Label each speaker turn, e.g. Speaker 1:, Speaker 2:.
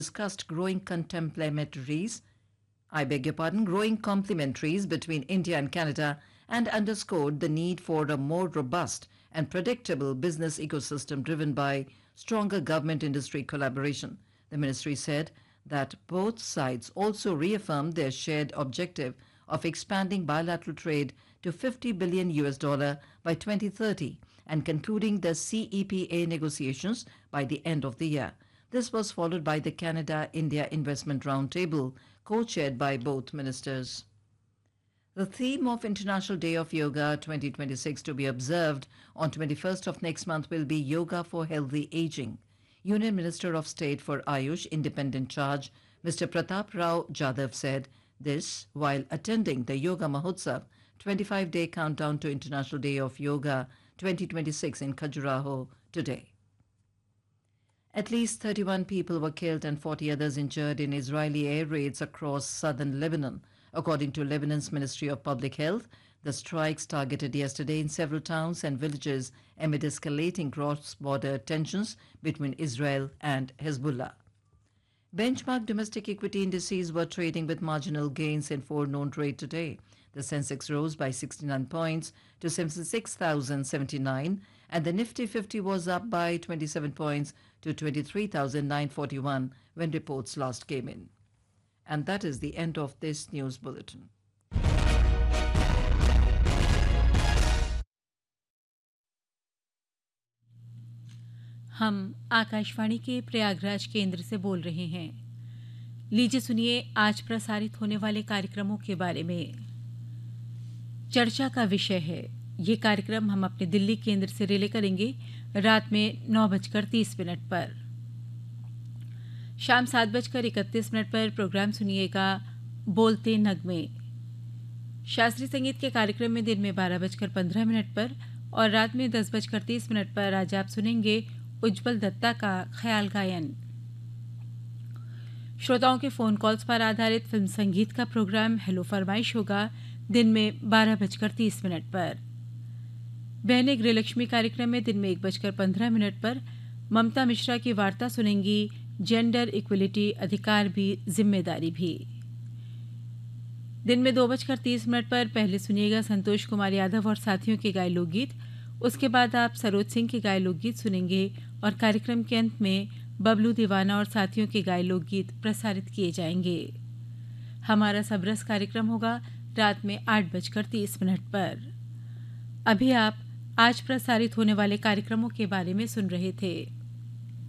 Speaker 1: discussed growing complementaries between India and Canada and underscored the need for a more robust and predictable business ecosystem driven by stronger government industry collaboration. The ministry said that both sides also reaffirmed their shared objective of expanding bilateral trade to 50 billion US dollar by 2030 and concluding the CEPA negotiations by the end of the year. This was followed by the Canada-India Investment Roundtable, co-chaired by both ministers. The theme of International Day of Yoga 2026 to be observed on 21st of next month will be Yoga for Healthy Aging. Union Minister of State for Ayush Independent Charge, Mr. Pratap Rao Jadhav said this while attending the Yoga Mahotsav 25-day countdown to International Day of Yoga 2026 in Khajuraho today. At least 31 people were killed and 40 others injured in Israeli air raids across southern Lebanon. According to Lebanon's Ministry of Public Health, the strikes targeted yesterday in several towns and villages amid escalating cross-border tensions between Israel and Hezbollah. Benchmark domestic equity indices were trading with marginal gains in forenoon trade today. The Sensex rose by 69 points to 76,079 and the Nifty 50 was up by 27 points to 23,941 when reports last came in. And that is the end of this news bulletin.
Speaker 2: हम आकाशवाणी के प्रयागराज केंद्र से बोल रहे हैं। लीजिए सुनिए आज प्रसारित होने वाले कार्यक्रमों के बारे में। चर्चा का विषय है। ये कार्यक्रम हम अपने दिल्ली केंद्र से रिले करेंगे रात में 9:30 पर। शाम 7:31 पर प्रोग्राम सुनिएगा बोलते नगमे। शास्त्रीय संगीत के कार्यक्रम में दिन में 12:15 पर और रात में 10:30 पर आज आप सुनेंगे उज्जवल दत्ता का ख्याल गायन। श्रोताओं के फोन कॉल्स पर आधारित फिल्म संगीत का प्रोग्राम हेलो फरमाइश होगा दिन में 12:30 पर। बहने गृहलक्ष्मी कार्यक्रम में दिन में 1:15 पर ममता मिश्रा की वार्ता सुनेंगी जेंडर इक्वलिटी अधिकार भी जिम्मेदारी भी। दिन में 2:30 पर पहले सुनिएगा संतोष कुमार यादव और साथियों के गाए लोकगीत। उसके बाद आप सरोज सिंह के गाए लोकगीत सुनेंगे और कार्यक्रम के अंत में बबलू दीवाना और साथियों के गाए लोकगीत प्रसारित किए जाएंगे। हमारा सबरस कार्यक्रम होगा रात में 8:30 पर। अभी आप आज प्रसारित होने वाले कार्यक्रमों के बारे में सुन रहे थे।